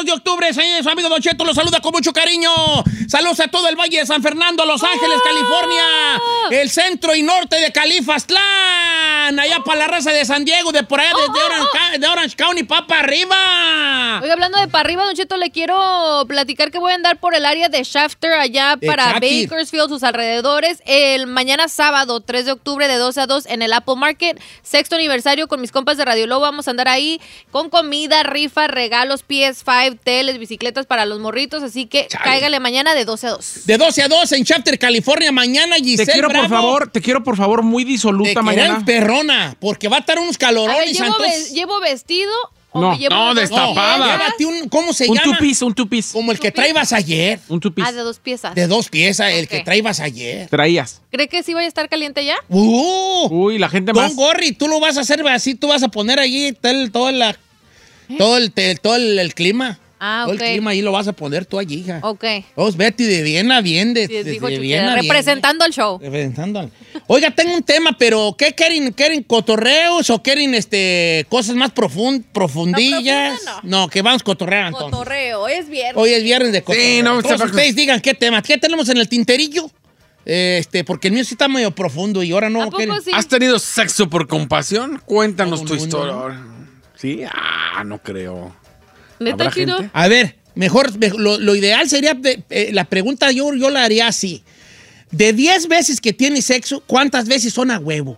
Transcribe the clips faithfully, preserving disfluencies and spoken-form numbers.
de octubre, señor, su amigo Don Cheto los saluda con mucho cariño. Saludos a todo el Valle de San Fernando, Los Ángeles, oh. California, el centro y norte de Califastlán, allá oh. para la raza de San Diego, de por allá, oh, de, Orange, oh. de Orange County, pa' para arriba. Oye, hablando de para arriba, Don Cheto, le quiero platicar que voy a andar por el área de Shafter, allá de para Shafter. Bakersfield, sus alrededores, el mañana sábado, tres de octubre, de doce a dos, en el Apple Market, sexto aniversario con mis compas de Radio Lobo. Vamos a andar ahí con comida, rifa, regalos, P S cinco, teles, bicicletas para los morritos, así que Chale. cáigale mañana de doce a dos. De doce a dos en Shafter, California, mañana Giselle Te quiero, Bravo, por favor, te quiero, por favor, muy disoluta te mañana. perrona, porque va a estar unos calorones. A ver, ¿llevo, entonces... ve ¿llevo vestido? No, no, destapada. No, llévate un, ¿cómo se un llama? Un two-piece, un two-piece. Como el que traías ayer. Un two-piece. Ah, de dos piezas. De dos piezas, okay. El que traías ayer. Traías. ¿Cree que sí vaya a estar caliente ya? Uh, Uy, la gente Don más. Don Gorri, tú lo vas a hacer así, tú vas a poner allí todo, todo, la, ¿Eh? todo, el, todo el, el clima. Ah, todo ok. el clima ahí lo vas a poner tú allí, hija. Ok. Vos, Betty, de bien a bien, de, sí, de, dijo de Chuchera, bien a bien. representando al show. Representando al... Oiga, tengo un tema, pero ¿qué quieren? ¿Quieren cotorreos o quieren este, cosas más profund, profundillas? No, profunda, no. no, que vamos a cotorrear entonces. Cotorreo, es viernes. Hoy es viernes de cotorreo. Sí, no, entonces, ustedes digan qué tema. ¿Qué tenemos en el tinterillo? Este, porque el mío sí está medio profundo y ahora no. ¿A poco sí? ¿Has tenido sexo por compasión? Cuéntanos no, tu no, historia. No. ¿Sí? Ah, no creo. ¿Neta, Chino? A ver, mejor, lo, lo ideal sería, eh, la pregunta yo, yo la haría así. De diez veces que tienes sexo, ¿cuántas veces son a huevo?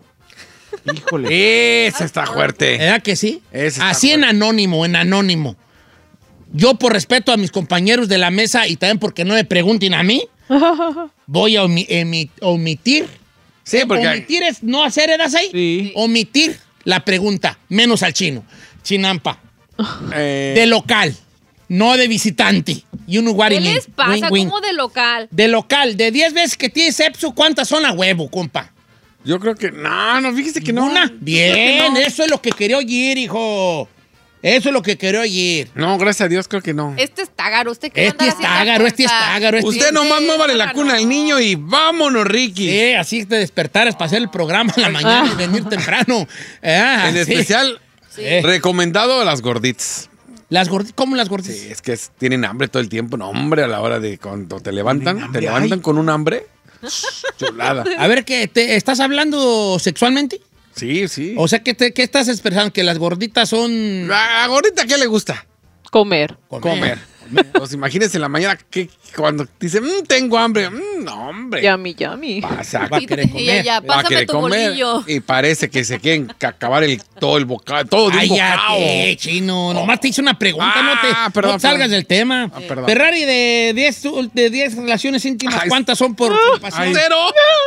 Híjole. Esa está fuerte. ¿Verdad que sí? Esa así está en fuerte. anónimo, en anónimo. Yo, por respeto a mis compañeros de la mesa y también porque no me pregunten a mí, voy a omi emi omitir. Sí, porque... Omitir es no hacer, ¿eras ahí? Sí. Omitir la pregunta, menos al chino. Chinampa. Eh... De local, no de visitante. You know what ¿Qué I mean. les pasa? Wing, wing. ¿Cómo de local? De local, de diez veces que tienes sexo, ¿cuántas son a huevo, compa? Yo creo que... No, no, fíjese que no. ¿Una? Bien, no. Eso es lo que quería oír, hijo. Eso es lo que quería oír. No, gracias a Dios, creo que no. Este es tágaro, usted que Este es tágaro, este es tágaro. Este Usted es... nomás muévale la cuna al niño y vámonos, Ricky. Sí, así te despertaras para hacer el programa en la mañana y venir temprano. Ah, en sí. especial, Sí. recomendado a las gorditas. Las gorditas, ¿cómo las gorditas? Sí, es que es- tienen hambre todo el tiempo. No, hombre, a la hora de cuando te levantan, hambre, te levantan ay. con un hambre. Chulada. A ver, ¿qué, te, ¿estás hablando sexualmente? Sí, sí. O sea, ¿qué, te, qué estás expresando? ¿Que las gorditas son...? ¿A gordita qué le gusta? Comer. Comer. Pues imagínense en la mañana que cuando dice, mmm, tengo hambre. Mm, no, hombre. Yummy, yummy. Pasa, Va a querer Y comer. ella, va a pásame querer tu comer. bolillo. Y parece que se quieren ca- acabar el, todo el bocado, todo de un Ay, ya, bocado. te, chino. Nomás te hice una pregunta, Ah, no te, perdón, no te salgas perdón. del tema. Ah, perdón. Ferrari, de diez de diez relaciones íntimas, Ay, ¿cuántas son por compasión? Ay, cero.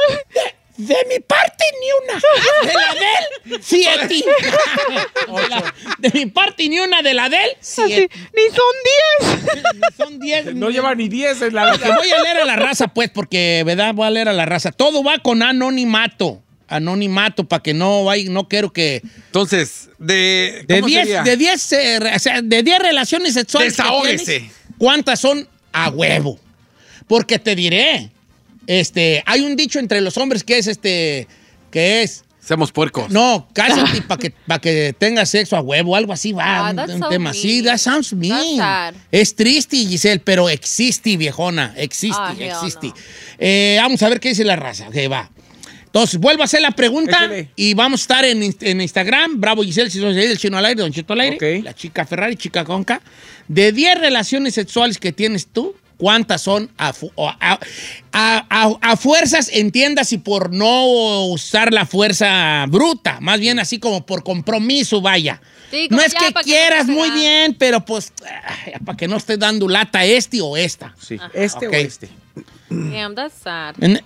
De mi parte, ni una. De la de él, siete. De, la- de mi parte, ni una. De la de él, Así, siete. ni son diez. Son diez. No lleva ni diez en la Lo que voy a leer a la raza, pues, porque, ¿verdad? Voy a leer a la raza. Todo va con anonimato. Anonimato, para que no vaya, no quiero que... Entonces, de. De ¿cómo diez, sería? de diez, eh, re- o sea, de diez relaciones sexuales que Desahógese. tienes, ¿cuántas son a huevo? Porque te diré, este, hay un dicho entre los hombres que es, este, que es, Seamos puercos. no, cásate para que, pa que tengas sexo a huevo, algo así va, Ah, un, that's un so tema así, mean. that sounds mean. That's sad. Es triste, Giselle, pero existe, viejona, existe, Ah, hell existe. no. Eh, vamos a ver qué dice la raza, que va. Entonces, vuelvo a hacer la pregunta Échale. y vamos a estar en, en Instagram, Bravo Giselle, si son del Chino al aire, Don Cheto al aire, Ok. la chica Ferrari, chica Conca. De diez relaciones sexuales que tienes tú, ¿cuántas son a, fu- a, a, a- a fuerzas, entiendas, y por no usar la fuerza bruta? Más bien así como por compromiso, vaya. Sí, como No es ya que pa' que quieras no se muy vean. bien, pero pues, para que no estés dando lata este o esta. Sí, este Ok. o este. Damn, that's sad. En-